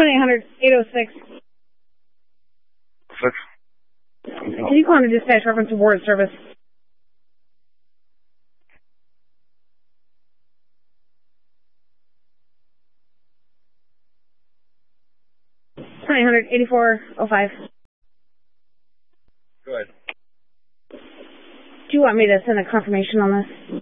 2800, 806. 6. Can you call on a dispatch reference to board service? 8405. Go ahead. Do you want me to send a confirmation on this?